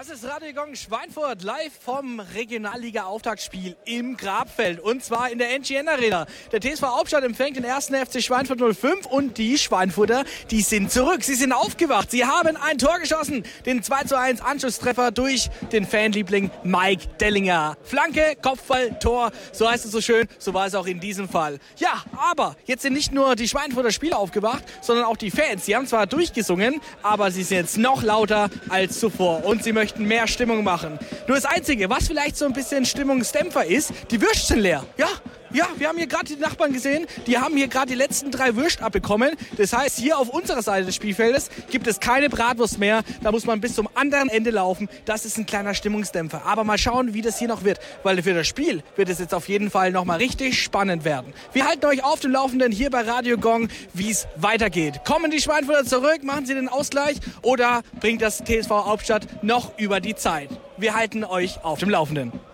Das ist Radio Gong Schweinfurt live vom Regionalliga-Auftaktspiel im Grabfeld und zwar in der NGN Arena. Der TSV Hauptstadt empfängt den 1. FC Schweinfurt 05 und die Schweinfurter, die sind zurück. Sie sind aufgewacht. Sie haben ein Tor geschossen. Den 2:1 Anschlusstreffer durch den Fanliebling Mike Dellinger. Flanke, Kopfball, Tor. So heißt es so schön. So war es auch in diesem Fall. Ja, aber jetzt sind nicht nur die Schweinfurter Spieler aufgewacht, sondern auch die Fans. Sie haben zwar durchgesungen, aber sie sind jetzt noch lauter als zuvor und sie möchten mehr Stimmung machen. Nur das Einzige, was vielleicht so ein bisschen Stimmungsdämpfer ist, die Würste sind leer. Ja, wir haben hier gerade die Nachbarn gesehen, die haben hier gerade die letzten 3 Würste abbekommen. Das heißt, hier auf unserer Seite des Spielfeldes gibt es keine Bratwurst mehr. Da muss man bis zum anderen Ende laufen. Das ist ein kleiner Stimmungsdämpfer. Aber mal schauen, wie das hier noch wird. Weil für das Spiel wird es jetzt auf jeden Fall nochmal richtig spannend werden. Wir halten euch auf dem Laufenden hier bei Radio Gong, wie es weitergeht. Kommen die Schweinfurter zurück, machen sie den Ausgleich oder bringt das TSV Hauptstadt noch über die Zeit? Wir halten euch auf dem Laufenden.